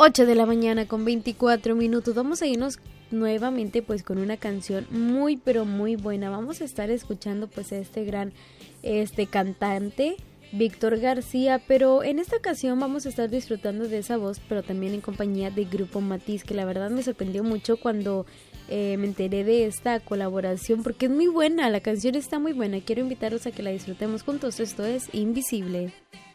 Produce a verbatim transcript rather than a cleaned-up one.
ocho de la mañana con veinticuatro minutos. Vamos a irnos nuevamente pues con una canción muy pero muy buena. Vamos a estar escuchando pues a este gran este cantante Víctor García, pero en esta ocasión vamos a estar disfrutando de esa voz, pero también en compañía de Grupo Matiz, que la verdad me sorprendió mucho cuando eh, me enteré de esta colaboración, porque es muy buena, la canción está muy buena. Quiero invitarlos a que la disfrutemos juntos. Esto es Invisible.